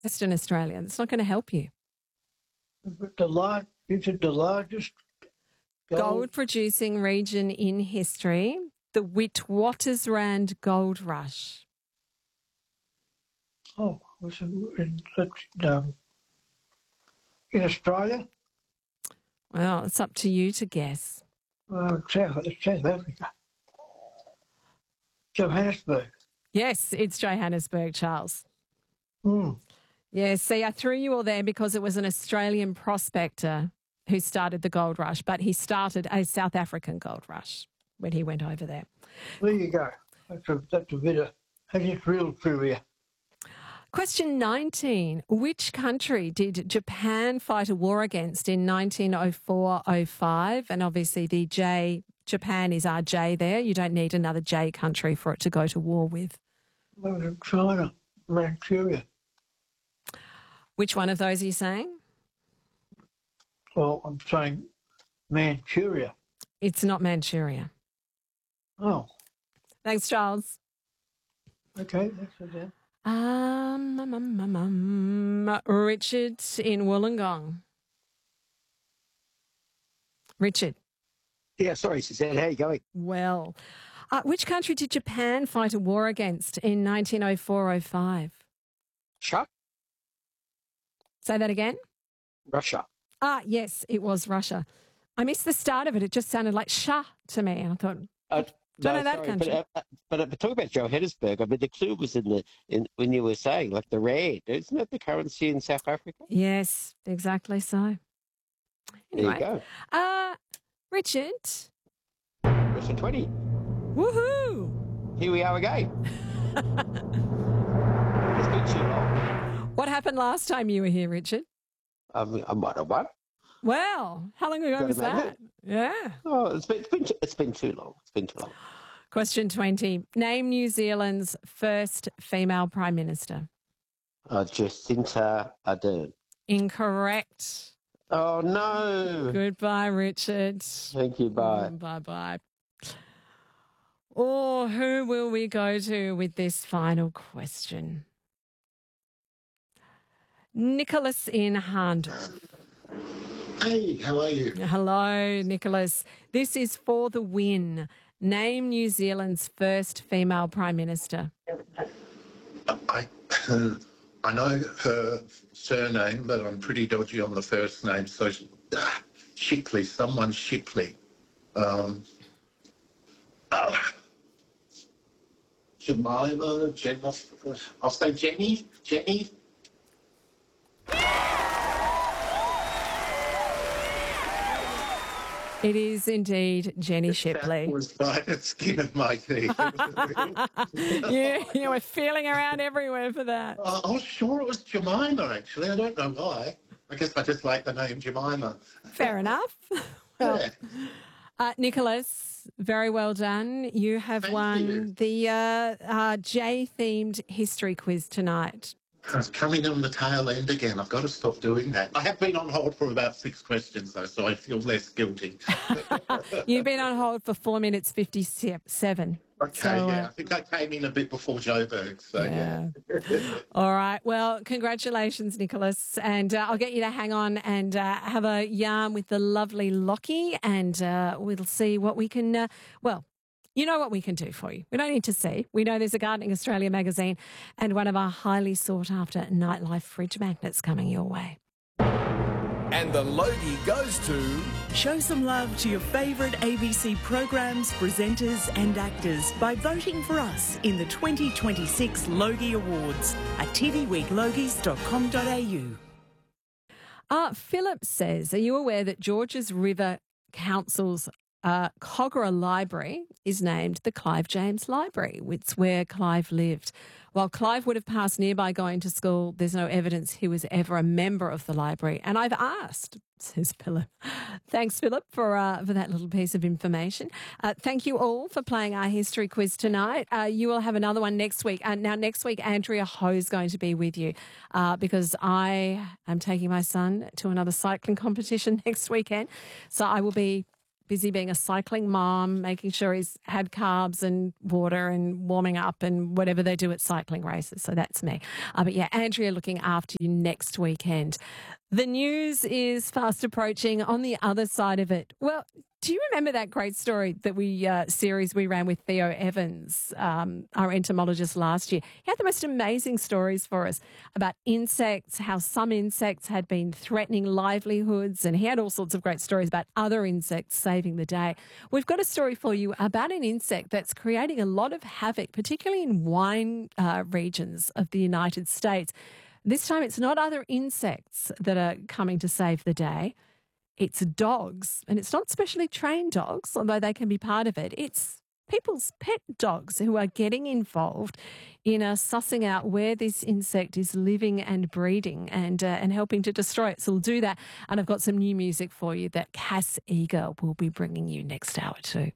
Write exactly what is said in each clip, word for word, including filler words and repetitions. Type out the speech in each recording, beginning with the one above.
Western Australia. It's not going to help you. The lar- is it the largest gold? Gold producing region in history, the Witwatersrand Gold Rush. Oh, was it in, um, in Australia? Well, it's up to you to guess. Uh, South, South Africa. Johannesburg. Yes, it's Johannesburg, Charles. Hmm. Yeah, see, I threw you all there because it was an Australian prospector who started the gold rush, but he started a South African gold rush when he went over there. There you go. That's a, that's a bit of, that's just real trivia. Question nineteen. Which country did Japan fight a war against in nineteen oh four oh five? And obviously the J, Japan is our J there. You don't need another J country for it to go to war with. Well, China, Manchuria. Which one of those are you saying? Well, I'm saying Manchuria. It's not Manchuria. Oh, Thanks, Charles. okay, that's okay. Um, um, um, um, um, Richard in Wollongong. Richard. Yeah, sorry, Suzanne. How are you going? Well, uh, which country did Japan fight a war against in nineteen oh four oh five? Russia? Say that again? Russia. Ah, yes, it was Russia. I missed the start of it. It just sounded like Shah to me. And I thought, Uh, don't know that sorry, country. But, uh, but, uh, but talking about Johannesburg, I mean, the clue was in the in when you were saying, like, the rand. Isn't that the currency in South Africa? Yes, exactly so. There Anyway, you go. uh, Richard, Question twenty. woohoo! Here we are again. It's been too long. What happened last time you were here, Richard? Um, I might have won. Well, how long ago Got was a magnet. that? Yeah. Oh, it's been, it's been it's been too long. It's been too long. Question twenty. Name New Zealand's first female Prime Minister. Uh, Jacinta Ardern. Incorrect. Oh no! Goodbye, Richard. Thank you. Bye. Bye bye. Or who will we go to with this final question? Nicholas in Harndorf. Hey, how are you? Hello, Nicholas. This is for the win. Name New Zealand's first female Prime Minister. I uh, I know her surname, but I'm pretty dodgy on the first name. So uh, Shipley, someone Shipley. Um, uh, Jemima, Jenna, I'll say Jenny, Jenny. It is indeed Jenny Shipley. That was by the skin of my teeth. you, you were feeling around everywhere for that. Uh, I was sure it was Jemima, actually. I don't know why. I guess I just like the name Jemima. Fair enough. Well, Yeah. uh, Nicholas, very well done. You have Thank won you. the uh, uh, J-themed history quiz tonight. I was coming on the tail end again. I've got to stop doing that. I have been on hold for about six questions, though, so I feel less guilty. You've been on hold for four minutes fifty-seven. Okay, So, yeah. uh, I think I came in a bit before Joburg, so yeah. Yeah. All right. Well, congratulations, Nicholas. And uh, I'll get you to hang on and uh, have a yarn with the lovely Lockie, and uh, we'll see what we can, uh, well, you know what we can do for you. We don't need to see. We know there's a Gardening Australia magazine and one of our highly sought after nightlife fridge magnets coming your way. And the Logie goes to... Show some love to your favourite A B C programs, presenters and actors by voting for us in the twenty twenty-six Logie Awards at t v week logies dot com dot a u. Uh, Philip says, are you aware that Georges River Council's uh, Cogra Library is named the Clive James Library? It's where Clive lived. While Clive would have passed nearby going to school, there's no evidence he was ever a member of the library. And I've asked, says Philip. Thanks, Philip, for uh, for that little piece of information. Uh, thank you all for playing our history quiz tonight. Uh, you will have another one next week. Uh, now, next week, Andrea Ho is going to be with you uh, because I am taking my son to another cycling competition next weekend. So I will be busy being a cycling mom, making sure he's had carbs and water and warming up and whatever they do at cycling races. So that's me. Uh, but yeah, Andrea looking after you next weekend. The news is fast approaching. On the other side of it, well, do you remember that great story that we uh, series we ran with Theo Evans, um, our entomologist last year? He had the most amazing stories for us about insects, how some insects had been threatening livelihoods, and he had all sorts of great stories about other insects saving the day. We've got a story for you about an insect that's creating a lot of havoc, particularly in wine uh, regions of the United States. This time it's not other insects that are coming to save the day. It's dogs, and it's not specially trained dogs, although they can be part of it. It's people's pet dogs who are getting involved in uh, sussing out where this insect is living and breeding and uh, and helping to destroy it. So we'll do that. And I've got some new music for you that Cass Eager will be bringing you next hour too.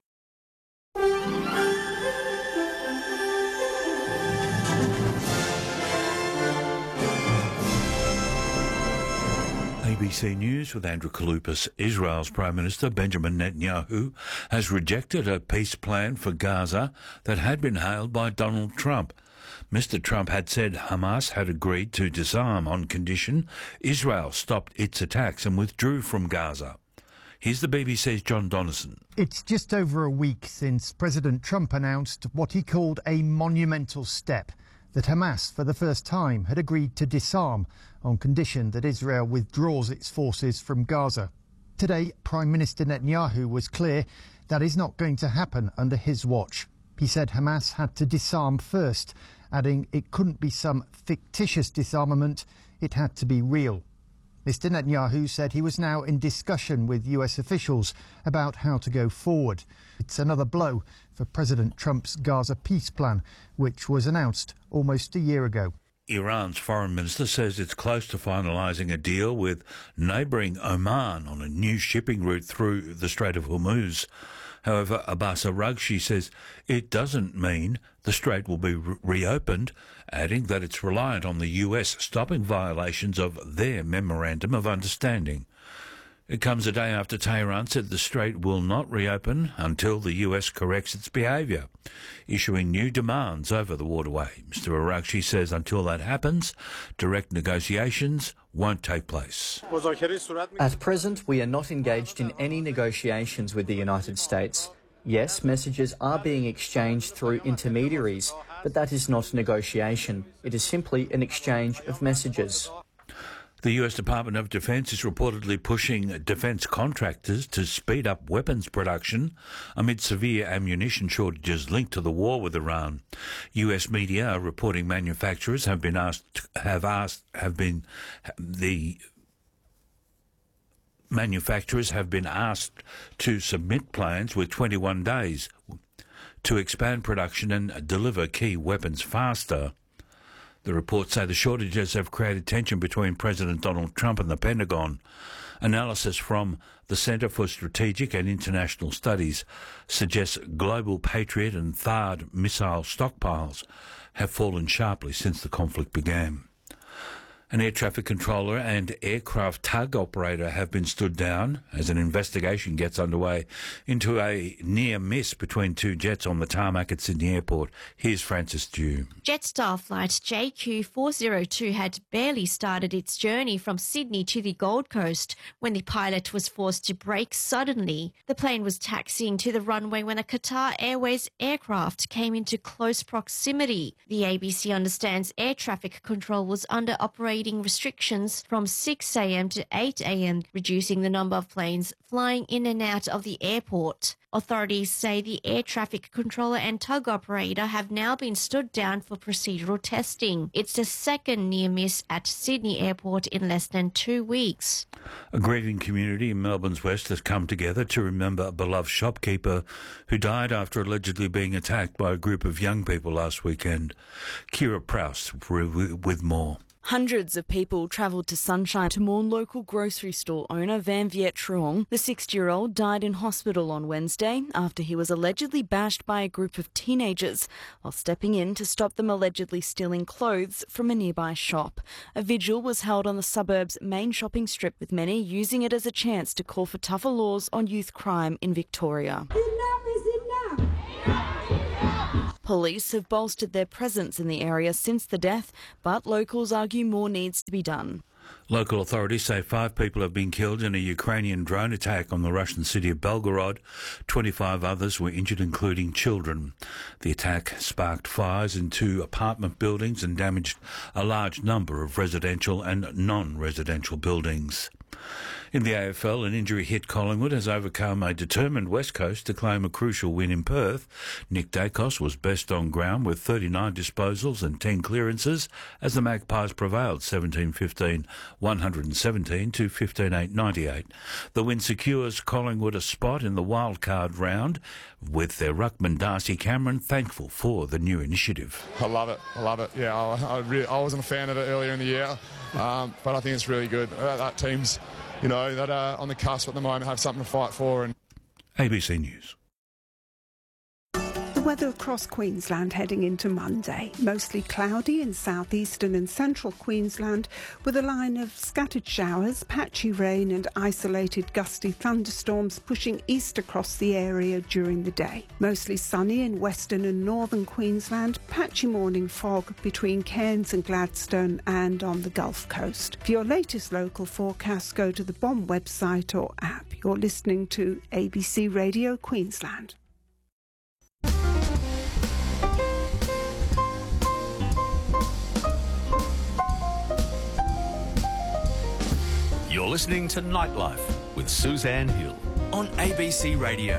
A B C News with Andrew Kaloupas. Israel's Prime Minister Benjamin Netanyahu has rejected a peace plan for Gaza that had been hailed by Donald Trump. Mister Trump had said Hamas had agreed to disarm on condition Israel stopped its attacks and withdrew from Gaza. Here's the B B C's John Donnison. It's just over a week since President Trump announced what he called a monumental step, that Hamas, for the first time, had agreed to disarm on condition that Israel withdraws its forces from Gaza. Today, Prime Minister Netanyahu was clear that is not going to happen under his watch. He said Hamas had to disarm first, adding it couldn't be some fictitious disarmament, it had to be real. Mister Netanyahu said he was now in discussion with U S officials about how to go forward. It's another blow for President Trump's Gaza peace plan, which was announced almost a year ago. Iran's foreign minister says it's close to finalising a deal with neighbouring Oman on a new shipping route through the Strait of Hormuz. However, Abbas Araghchi says it doesn't mean the strait will be re- reopened, adding that it's reliant on the U S stopping violations of their Memorandum of Understanding. It comes a day after Tehran said the strait will not reopen until the U S corrects its behaviour, issuing new demands over the waterway. Mister Araghchi says until that happens, direct negotiations won't take place. At present, we are not engaged in any negotiations with the United States. Yes, messages are being exchanged through intermediaries, but that is not negotiation. It is simply an exchange of messages. The U S Department of Defense is reportedly pushing defense contractors to speed up weapons production amid severe ammunition shortages linked to the war with Iran. U S media are reporting manufacturers have been asked, have asked, have been, the manufacturers have been asked to submit plans with twenty-one days to expand production and deliver key weapons faster. The reports say the shortages have created tension between President Donald Trump and the Pentagon. Analysis from the Centre for Strategic and International Studies suggests global Patriot and THAAD missile stockpiles have fallen sharply since the conflict began. An air traffic controller and aircraft tug operator have been stood down as an investigation gets underway into a near miss between two jets on the tarmac at Sydney Airport. Here's Francis Dew. Jetstar flight J Q four oh two had barely started its journey from Sydney to the Gold Coast when the pilot was forced to brake suddenly. The plane was taxiing to the runway when a Qatar Airways aircraft came into close proximity. The A B C understands air traffic control was under operating restrictions from six a.m. to eight a.m., reducing the number of planes flying in and out of the airport. Authorities say the air traffic controller and tug operator have now been stood down for procedural testing. It's the second near miss at Sydney Airport in less than two weeks. A grieving community in Melbourne's West has come together to remember a beloved shopkeeper who died after allegedly being attacked by a group of young people last weekend. Kira Prowse with more. Hundreds of people travelled to Sunshine to mourn local grocery store owner Van Viet Truong. The sixty-year-old died in hospital on Wednesday after he was allegedly bashed by a group of teenagers while stepping in to stop them allegedly stealing clothes from a nearby shop. A vigil was held on the suburb's main shopping strip, with many using it as a chance to call for tougher laws on youth crime in Victoria. Enough is enough! Police have bolstered their presence in the area since the death, but locals argue more needs to be done. Local authorities say five people have been killed in a Ukrainian drone attack on the Russian city of Belgorod. twenty-five others were injured, including children. The attack sparked fires in two apartment buildings and damaged a large number of residential and non-residential buildings. In the A F L, an injury hit Collingwood has overcome a determined West Coast to claim a crucial win in Perth. Nick Dacos was best on ground with thirty-nine disposals and ten clearances as the Magpies prevailed seventeen fifteen, one hundred seventeen to fifteen eight ninety-eight. The win secures Collingwood a spot in the wildcard round, with their ruckman Darcy Cameron thankful for the new initiative. I love it. I love it. Yeah, I, I, really, I wasn't a fan of it earlier in the year, um, but I think it's really good. That, that team's, you know, that are on the cusp at the moment, have something to fight for. And A B C News. The weather across Queensland heading into Monday. Mostly cloudy in southeastern and central Queensland, with a line of scattered showers, patchy rain and isolated gusty thunderstorms pushing east across the area during the day. Mostly sunny in western and northern Queensland, patchy morning fog between Cairns and Gladstone and on the Gulf Coast. For your latest local forecast, go to the B O M website or app. You're listening to A B C Radio Queensland. You're listening to Nightlife with Suzanne Hill on A B C Radio.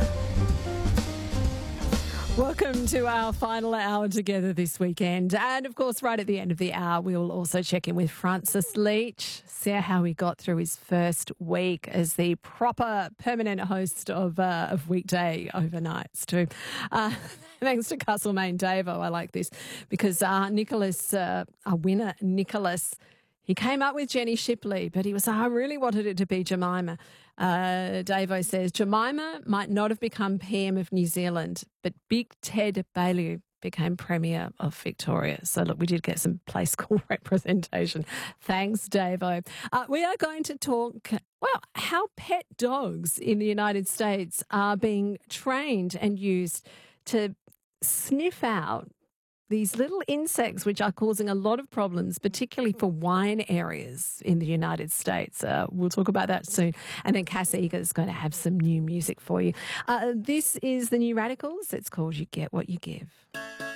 Welcome to our final hour together this weekend. And of course, right at the end of the hour, we will also check in with Francis Leach, see how he got through his first week as the proper permanent host of uh, of weekday overnights too. Uh, thanks to Castlemaine Davo. I like this because uh, Nicholas, uh, our winner, Nicholas, he came up with Jenny Shipley, but he was, I really wanted it to be Jemima. Uh, Davo says, Jemima might not have become P M of New Zealand, but Big Ted Baillieu became Premier of Victoria. So, look, we did get some play school representation. Thanks, Davo. Uh, we are going to talk, well, how pet dogs in the United States are being trained and used to sniff out these little insects which are causing a lot of problems, particularly for wine areas in the United States. Uh, we'll talk about that soon. And then Cass Eager is going to have some new music for you. Uh, this is the New Radicals. It's called You Get What You Give.